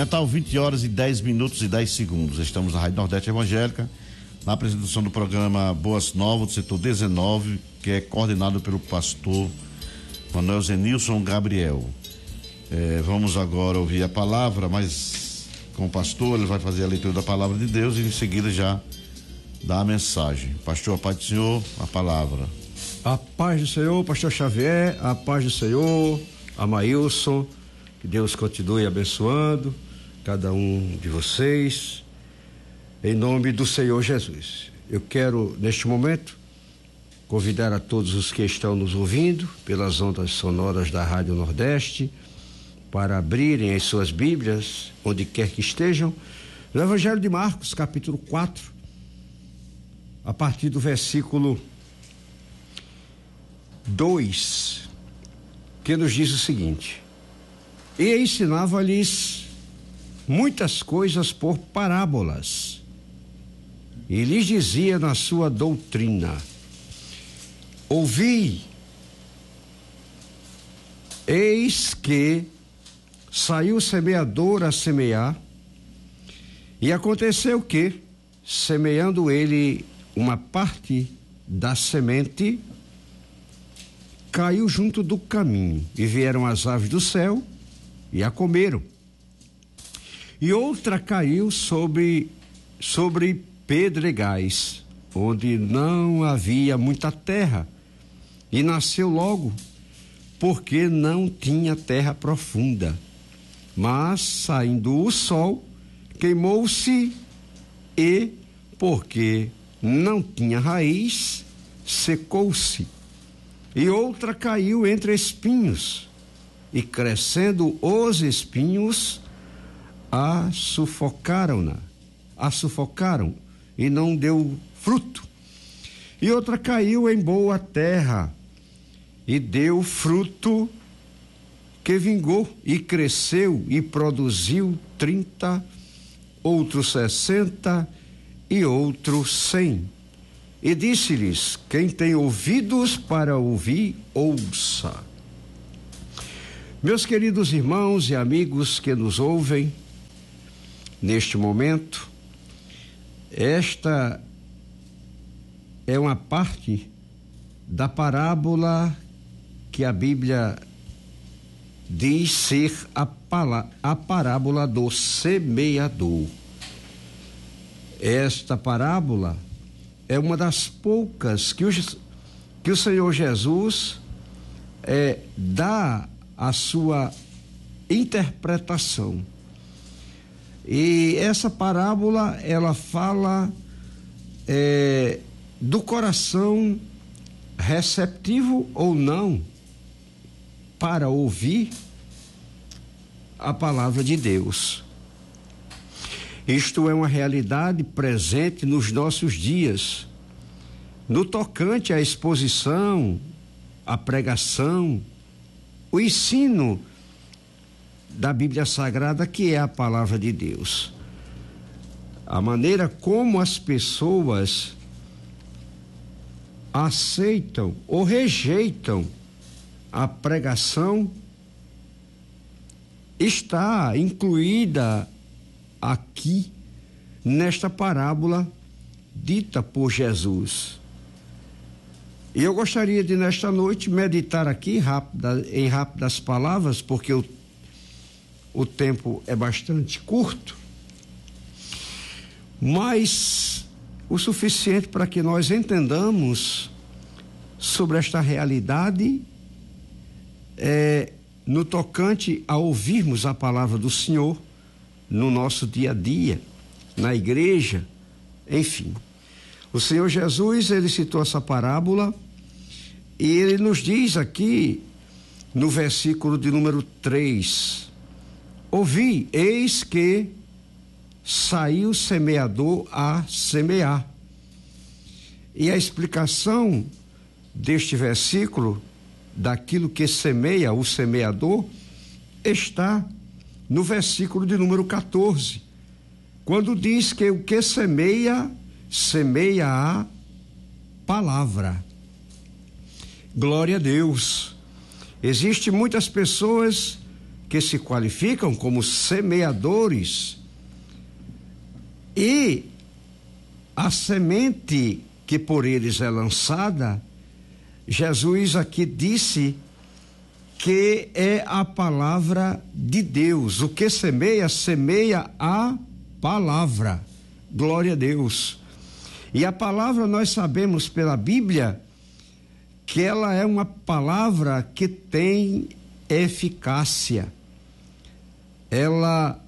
Natal, 20 horas e 10 minutos e 10 segundos. Estamos na Rádio Nordeste Evangélica, na apresentação do programa Boas Novas, do setor 19, que é coordenado pelo pastor Manuel Zenilson Gabriel. Vamos agora ouvir a palavra, mas com o pastor, ele vai fazer a leitura da palavra de Deus e em seguida já dá a mensagem. Pastor, a paz do Senhor, a palavra. A paz do Senhor, pastor Xavier, a paz do Senhor, Amailson, que Deus continue abençoando cada um de vocês, em nome do Senhor Jesus. Eu quero, neste momento, convidar a todos os que estão nos ouvindo pelas ondas sonoras da Rádio Nordeste para abrirem as suas Bíblias, onde quer que estejam, no Evangelho de Marcos, capítulo 4, a partir do versículo 2, que nos diz o seguinte: e ensinava-lhes muitas coisas por parábolas, e lhes dizia na sua doutrina: ouvi, eis que saiu o semeador a semear, e aconteceu que, semeando ele uma parte da semente, caiu junto do caminho, e vieram as aves do céu e a comeram. E outra caiu sobre pedregais, onde não havia muita terra, e nasceu logo, porque não tinha terra profunda. Mas, saindo o sol, queimou-se e, porque não tinha raiz, secou-se. E outra caiu entre espinhos, e crescendo os espinhos, a sufocaram, e não deu fruto. E outra caiu em boa terra, e deu fruto, que vingou, e cresceu, e produziu 30, outro 60, e outro 100. E disse-lhes: quem tem ouvidos para ouvir, ouça. Meus queridos irmãos e amigos que nos ouvem neste momento, esta é uma parte da parábola que a Bíblia diz ser a parábola do semeador. Esta parábola é uma das poucas que o Senhor Jesus dá a sua interpretação. E essa parábola, ela fala do coração receptivo ou não para ouvir a palavra de Deus. Isto é uma realidade presente nos nossos dias, no tocante à exposição, à pregação, o ensino da Bíblia Sagrada, que é a palavra de Deus. A maneira como as pessoas aceitam ou rejeitam a pregação está incluída aqui nesta parábola dita por Jesus. E eu gostaria de, nesta noite, meditar aqui em rápidas palavras, porque o tempo é bastante curto, mas o suficiente para que nós entendamos sobre esta realidade no tocante a ouvirmos a palavra do Senhor no nosso dia a dia, na igreja, enfim. O Senhor Jesus, ele citou essa parábola e ele nos diz aqui no versículo de número 3: ouvi, eis que saiu o semeador a semear. E a explicação deste versículo, daquilo que semeia o semeador, está no versículo de número 14, quando diz que o que semeia, semeia a palavra. Glória a Deus. Existem muitas pessoas que se qualificam como semeadores. E a semente que por eles é lançada, Jesus aqui disse que é a palavra de Deus. O que semeia, semeia a palavra. Glória a Deus. E a palavra, nós sabemos pela Bíblia que ela é uma palavra que tem eficácia. Ela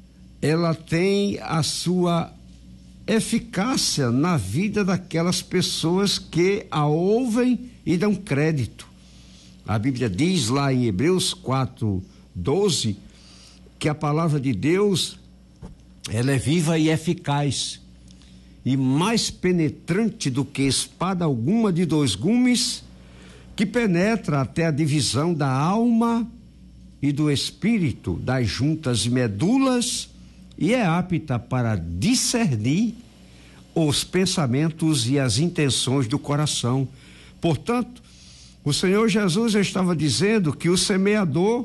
tem a sua eficácia na vida daquelas pessoas que a ouvem e dão crédito. A Bíblia diz lá em Hebreus 4:12 que a palavra de Deus, ela é viva e eficaz e mais penetrante do que espada alguma de 2 gumes, que penetra até a divisão da alma e do espírito, das juntas e medulas, e é apta para discernir os pensamentos e as intenções do coração. Portanto, o Senhor Jesus estava dizendo que o semeador,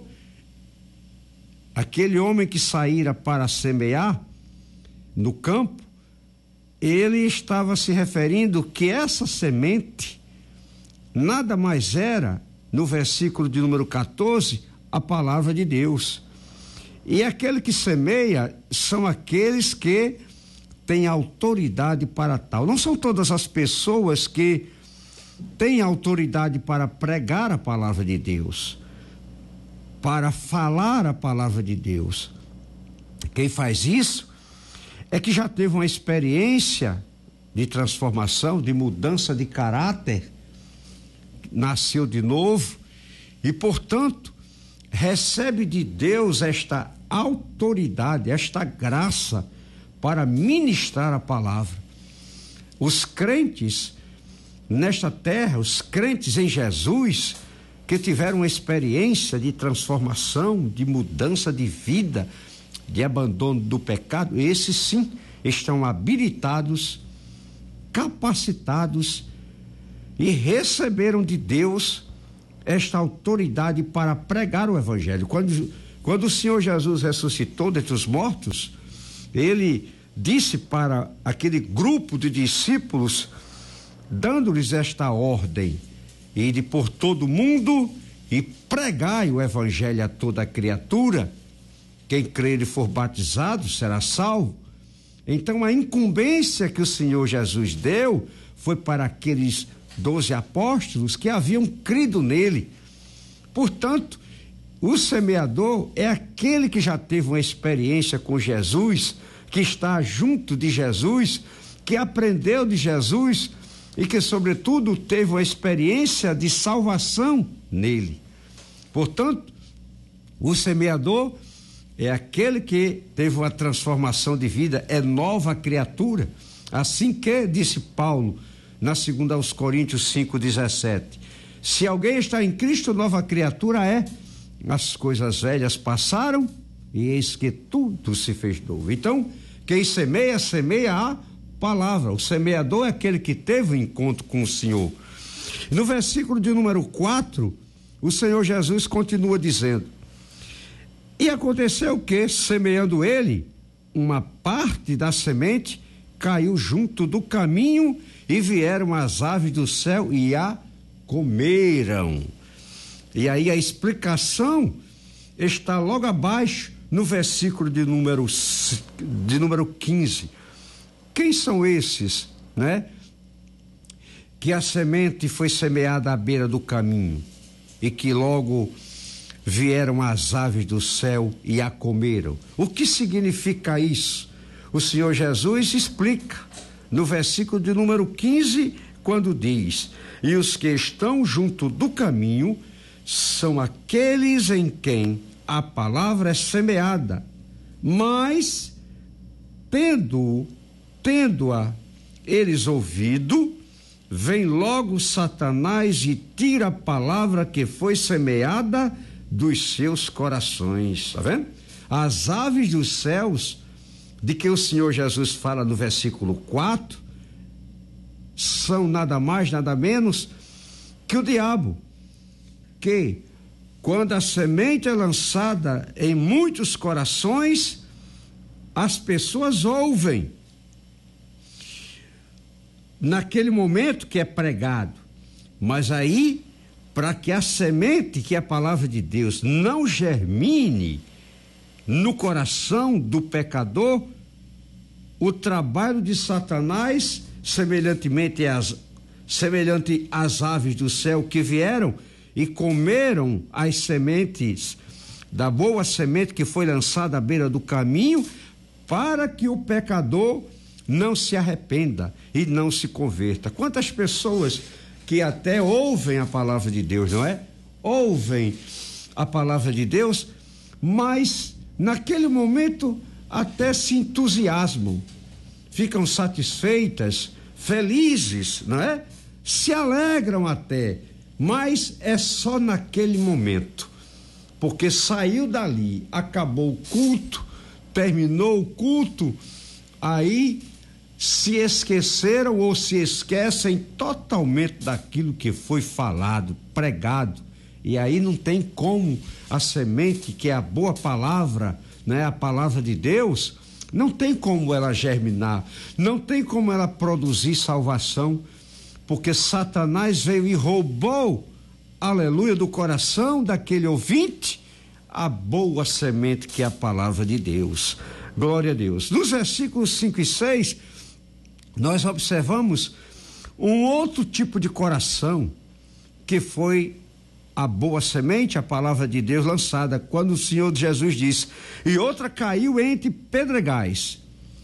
aquele homem que saíra para semear no campo, ele estava se referindo que essa semente nada mais era, no versículo de número 14, a palavra de Deus. E aquele que semeia são aqueles que têm autoridade para tal. Não são todas as pessoas que têm autoridade para pregar a palavra de Deus, para falar a palavra de Deus. Quem faz isso é que já teve uma experiência de transformação, de mudança de caráter, nasceu de novo e, portanto, recebe de Deus esta autoridade, esta graça para ministrar a palavra. Os crentes nesta terra, os crentes em Jesus, que tiveram uma experiência de transformação, de mudança de vida, de abandono do pecado, esses sim estão habilitados, capacitados e receberam de Deus esta autoridade para pregar o evangelho. Quando o Senhor Jesus ressuscitou dentre os mortos, ele disse para aquele grupo de discípulos, dando-lhes esta ordem: ide por todo o mundo e pregai o evangelho a toda criatura. Quem crer e for batizado será salvo. Então a incumbência que o Senhor Jesus deu foi para aqueles 12 apóstolos que haviam crido nele. Portanto, o semeador é aquele que já teve uma experiência com Jesus, que está junto de Jesus, que aprendeu de Jesus e que, sobretudo, teve uma experiência de salvação nele. Portanto, o semeador é aquele que teve uma transformação de vida, é nova criatura. Assim que, disse Paulo, na 2 aos Coríntios 5:17, se alguém está em Cristo, nova criatura é, as coisas velhas passaram e eis que tudo se fez novo. Então, quem semeia, semeia a palavra. O semeador é aquele que teve um encontro com o Senhor. No versículo de número 4, o Senhor Jesus continua dizendo: e aconteceu que, semeando ele, uma parte da semente caiu junto do caminho e vieram as aves do céu e a comeram. E aí a explicação está logo abaixo no versículo de número 15. Quem são esses, né? Que a semente foi semeada à beira do caminho e que logo vieram as aves do céu e a comeram. O que significa isso? O Senhor Jesus explica no versículo de número 15, quando diz: e os que estão junto do caminho são aqueles em quem a palavra é semeada, mas tendo-a eles ouvido, vem logo Satanás e tira a palavra que foi semeada dos seus corações. Tá vendo? As aves dos céus, de que o Senhor Jesus fala no versículo 4, são nada mais, nada menos que o diabo, que quando a semente é lançada em muitos corações, as pessoas ouvem. Naquele momento que é pregado, mas aí, para que a semente, que é a palavra de Deus, não germine no coração do pecador, o trabalho de Satanás, semelhante às aves do céu que vieram e comeram as sementes da boa semente que foi lançada à beira do caminho, para que o pecador não se arrependa e não se converta. Quantas pessoas que até ouvem a palavra de Deus, não é? Ouvem a palavra de Deus, mas naquele momento até se entusiasmam, ficam satisfeitas, felizes, não é? Se alegram até, mas é só naquele momento, porque saiu dali, acabou o culto, terminou o culto, aí se esqueceram ou se esquecem totalmente daquilo que foi falado, pregado, e aí não tem como a semente, que é a boa palavra, né, a palavra de Deus, não tem como ela germinar, não tem como ela produzir salvação, porque Satanás veio e roubou, aleluia, do coração daquele ouvinte a boa semente, que é a palavra de Deus. Glória a Deus. Nos versículos 5 e 6, nós observamos um outro tipo de coração, que foi a boa semente, a palavra de Deus lançada, quando o Senhor Jesus disse: e outra caiu entre pedregais,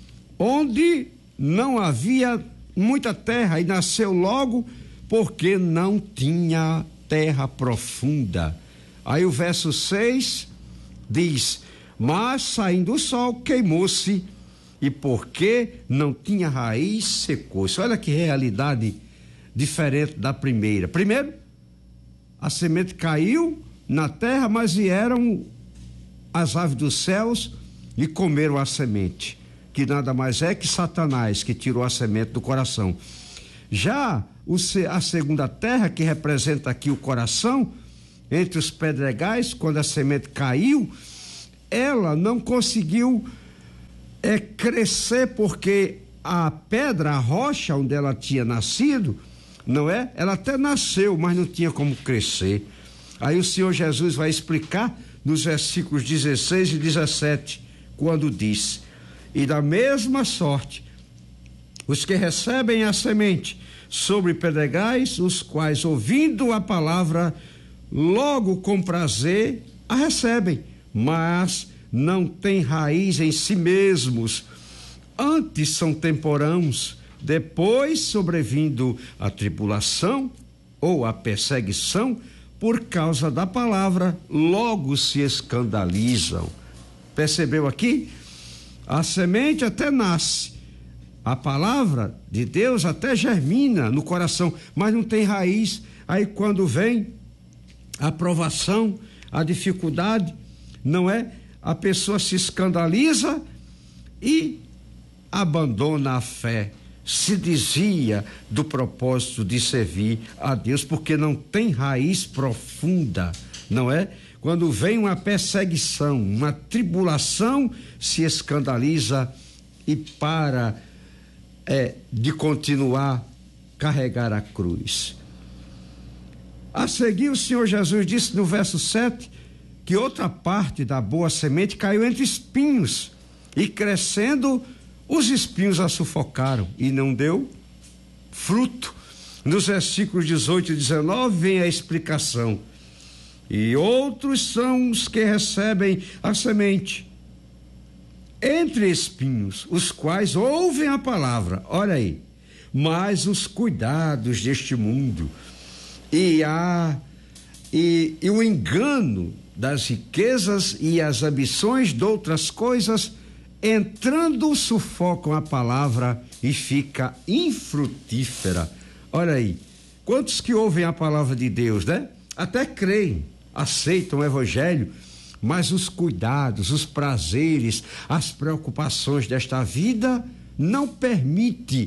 onde não havia muita terra, e nasceu logo, porque não tinha terra profunda. Aí o verso 6 diz: mas saindo o sol, queimou-se, e porque não tinha raiz, secou-se. Olha que realidade diferente da primeira. Primeiro, a semente caiu na terra, mas vieram as aves dos céus e comeram a semente, que nada mais é que Satanás, que tirou a semente do coração. Já a segunda terra, que representa aqui o coração, entre os pedregais, quando a semente caiu, ela não conseguiu crescer, porque a pedra, a rocha onde ela tinha nascido, não é? Ela até nasceu, mas não tinha como crescer. Aí o Senhor Jesus vai explicar nos versículos 16 e 17, quando diz: e da mesma sorte, os que recebem a semente sobre pedregais, os quais, ouvindo a palavra, logo com prazer a recebem, mas não têm raiz em si mesmos, antes são temporãos, depois, sobrevindo a tribulação ou a perseguição por causa da palavra, logo se escandalizam. Percebeu aqui? A semente até nasce, a palavra de Deus até germina no coração, mas não tem raiz. Aí quando vem a provação, a dificuldade, não é? A pessoa se escandaliza e abandona a fé, se desvia do propósito de servir a Deus, porque não tem raiz profunda, não é? Quando vem uma perseguição, uma tribulação, se escandaliza e para de continuar carregar a cruz. A seguir, o Senhor Jesus disse no verso 7 que outra parte da boa semente caiu entre espinhos, e crescendo, os espinhos a sufocaram e não deu fruto. Nos versículos 18 e 19 vem a explicação: e outros são os que recebem a semente entre espinhos, os quais ouvem a palavra, olha aí, mas os cuidados deste mundo e o engano das riquezas e as ambições de outras coisas, entrando, sufocam a palavra e fica infrutífera. Olha aí, quantos que ouvem a palavra de Deus, né? Até creem, aceitam o evangelho, mas os cuidados, os prazeres, as preocupações desta vida não permite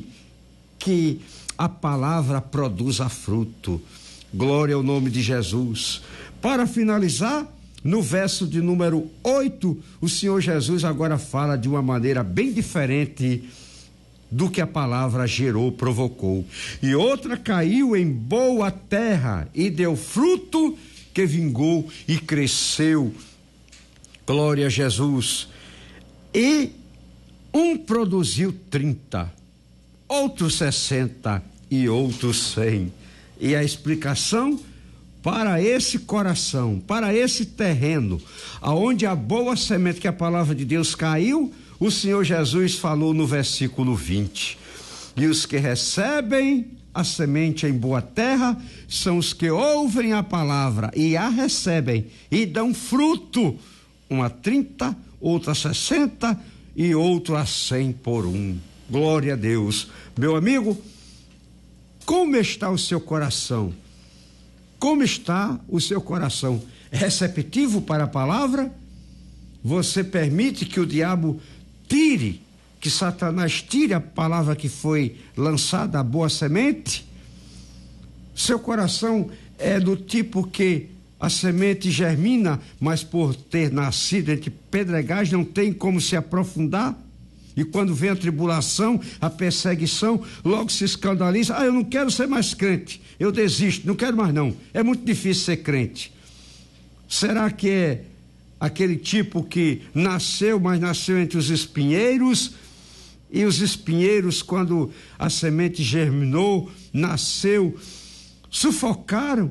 que a palavra produza fruto. Glória ao nome de Jesus. Para finalizar, no verso de número 8, o Senhor Jesus agora fala de uma maneira bem diferente do que a palavra gerou, provocou. E outra caiu em boa terra e deu fruto que vingou e cresceu. Glória a Jesus. E um produziu 30, outro 60 e outro 100. E a explicação: para esse coração, para esse terreno, aonde a boa semente que a palavra de Deus caiu, o Senhor Jesus falou no versículo 20: e os que recebem a semente em boa terra são os que ouvem a palavra e a recebem e dão fruto, um a 30, outro a 60 e outro a 100 por um. Glória a Deus. Meu amigo, como está o seu coração? Como está o seu coração? Receptivo para a palavra? Você permite que o diabo tire, que Satanás tire a palavra que foi lançada, a boa semente? Seu coração é do tipo que a semente germina, mas por ter nascido entre pedregais não tem como se aprofundar? E quando vem a tribulação, a perseguição, logo se escandaliza: eu não quero ser mais crente, eu desisto, não quero mais não, é muito difícil ser crente. Será que é aquele tipo que nasceu, mas nasceu entre os espinheiros? E os espinheiros, quando a semente germinou, nasceu, sufocaram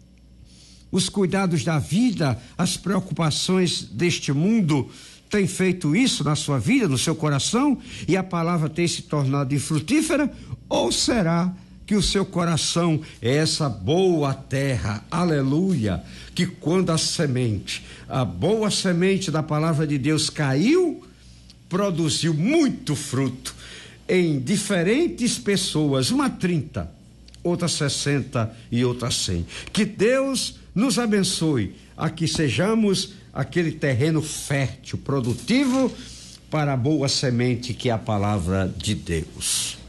os cuidados da vida, as preocupações deste mundo? Tem feito isso na sua vida, no seu coração, e a palavra tem se tornado infrutífera? Ou será que o seu coração é essa boa terra, aleluia, que quando a semente, a boa semente da palavra de Deus caiu, produziu muito fruto em diferentes pessoas, uma 30, outra 60 e outra 100. Que Deus nos abençoe a que sejamos aquele terreno fértil, produtivo para a boa semente que é a palavra de Deus.